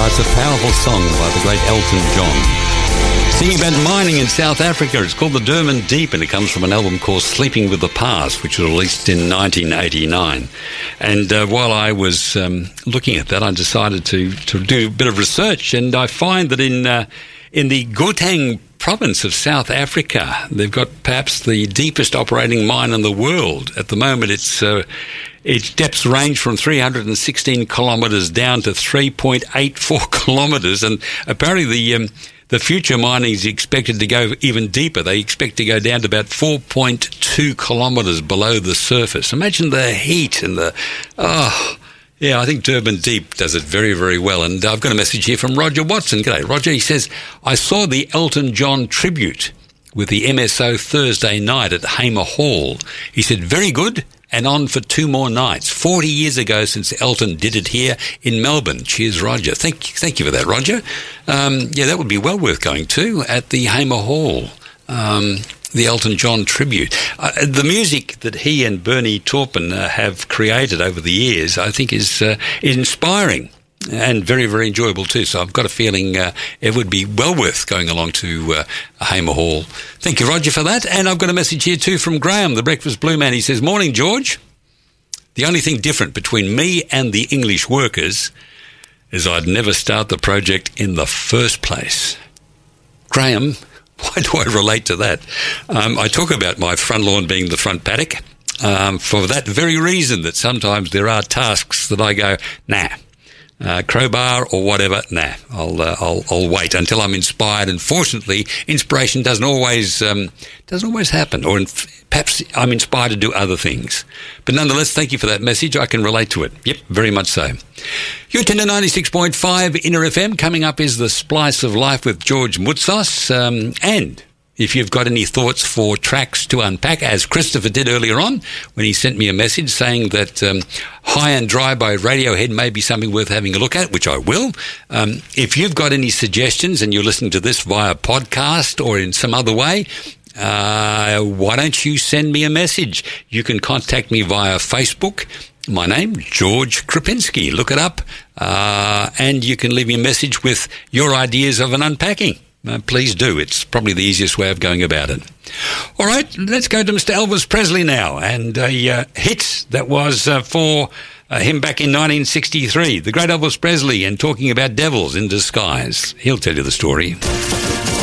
it's a powerful song by the great Elton John. Singing about mining in South Africa. It's called The Durban Deep, and it comes from an album called Sleeping with the Past, which was released in 1989. And while I was looking at that, I decided to do a bit of research, and I find that in the Gauteng province of South Africa, they've got perhaps the deepest operating mine in the world. At the moment, its depths range from 316 kilometres down to 3.84 kilometres, and apparently the future mining is expected to go even deeper. They expect to go down to about 4.2 kilometres below the surface. Imagine the heat and I think Durban Deep does it very, very well. And I've got a message here from Roger Watson. G'day, Roger. He says, I saw the Elton John tribute with the MSO Thursday night at Hamer Hall. He said, very good, and on for 2 more nights. 40 years ago since Elton did it here in Melbourne. Cheers, Roger. Thank you for that, Roger. That would be well worth going to at the Hamer Hall. The Elton John tribute. The music that he and Bernie Taupin have created over the years, I think, is inspiring and very, very enjoyable too. So I've got a feeling it would be well worth going along to Hamer Hall. Thank you, Roger, for that. And I've got a message here too from Graham, the Breakfast Blue Man. He says, morning, George. The only thing different between me and the English workers is I'd never start the project in the first place. Graham, why do I relate to that? I talk about my front lawn being the front paddock for that very reason, that sometimes there are tasks that I go, nah, crowbar or whatever, nah, I'll wait until I'm inspired. And fortunately, inspiration doesn't always happen, or perhaps I'm inspired to do other things. But nonetheless, thank you for that message. I can relate to it. Yep, very much so. You're tuned to 96.5 Inner FM. Coming up is the Splice of Life with George Mutsas. And if you've got any thoughts for tracks to unpack, as Christopher did earlier on when he sent me a message saying that High and Dry by Radiohead may be something worth having a look at, which I will. If you've got any suggestions and you're listening to this via podcast or in some other way, why don't you send me a message? You can contact me via Facebook. My name, George Krupinski. Look it up. And you can leave me a message with your ideas of an unpacking. Please do. It's probably the easiest way of going about it. All right, let's go to Mr. Elvis Presley now, and a hit that was for him back in 1963. The great Elvis Presley, and talking about devils in disguise. He'll tell you the story.